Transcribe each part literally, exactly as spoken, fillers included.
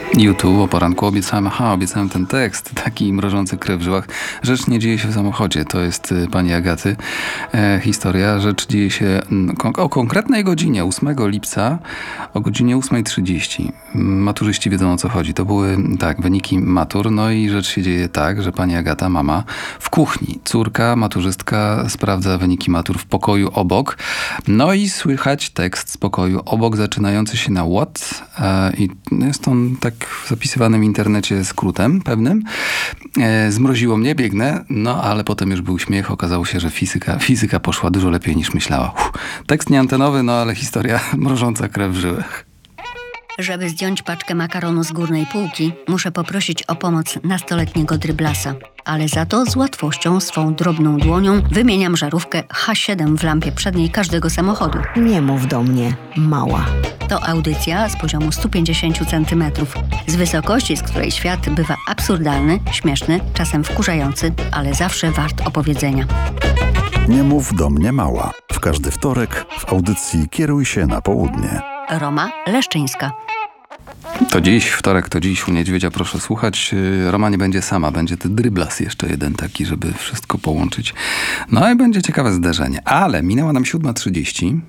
YouTube o poranku obiecałem, aha, obiecałem ten tekst, taki mrożący krew w żyłach. Rzecz nie dzieje się w samochodzie, to jest y, pani Agaty e, historia. Rzecz dzieje się mm, kon- o konkretnej godzinie, ósmego lipca, o godzinie ósma trzydzieści. Maturzyści wiedzą, o co chodzi. To były, tak, wyniki matur, no i rzecz się dzieje tak, że pani Agata, mama, w kuchni. Córka, maturzystka sprawdza wyniki matur w pokoju obok, no i słychać tekst z pokoju obok, zaczynający się na what e, i jest on tak zapisywany w internecie skrótem pewnym. E, zmroziło mnie, biegnę, no ale potem już był śmiech. Okazało się, że fizyka, fizyka poszła dużo lepiej niż myślała. Uf, tekst nieantenowy, no ale historia mrożąca krew w żyłach. Żeby zdjąć paczkę makaronu z górnej półki, muszę poprosić o pomoc nastoletniego dryblasa. Ale za to z łatwością swą drobną dłonią wymieniam żarówkę H siedem w lampie przedniej każdego samochodu. Nie mów do mnie, mała. To audycja z poziomu stu pięćdziesięciu centymetrów. Z wysokości, z której świat bywa absurdalny, śmieszny, czasem wkurzający, ale zawsze wart opowiedzenia. Nie mów do mnie, mała. W każdy wtorek w audycji Kieruj się na południe. Roma Leszczyńska. To dziś, wtorek, to dziś u Niedźwiedzia, proszę słuchać. Roma nie będzie sama, będzie ten dryblas jeszcze jeden taki, żeby wszystko połączyć. No i będzie ciekawe zderzenie. Ale minęła nam siódma trzydzieści.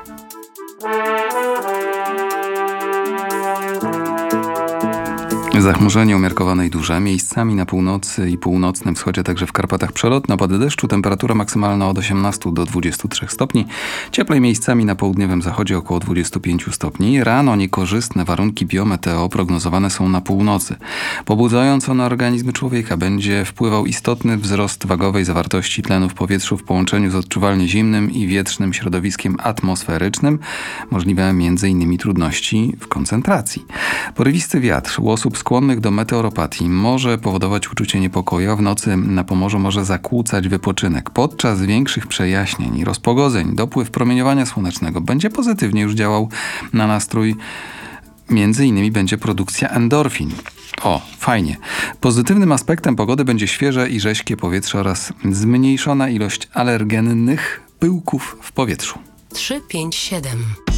Zachmurzenie umiarkowane i duże. Miejscami na północy i północnym wschodzie, także w Karpatach przelotne opady deszczu. Temperatura maksymalna od osiemnastu do dwudziestu trzech stopni. Cieplej miejscami na południowym zachodzie około dwudziestu pięciu stopni. Rano niekorzystne warunki biometeo prognozowane są na północy. Pobudzająco na organizm człowieka będzie wpływał istotny wzrost wagowej zawartości tlenu w powietrzu w połączeniu z odczuwalnie zimnym i wietrznym środowiskiem atmosferycznym. Możliwe między innymi trudności w koncentracji. Porywisty wiatr u osób skłonnych do meteoropatii może powodować uczucie niepokoju, a w nocy na Pomorzu może zakłócać wypoczynek. Podczas większych przejaśnień i rozpogodzeń dopływ promieniowania słonecznego będzie pozytywnie już działał na nastrój. Między innymi będzie produkcja endorfin. O, fajnie. Pozytywnym aspektem pogody będzie świeże i rześkie powietrze oraz zmniejszona ilość alergennych pyłków w powietrzu. trzy pięć siedem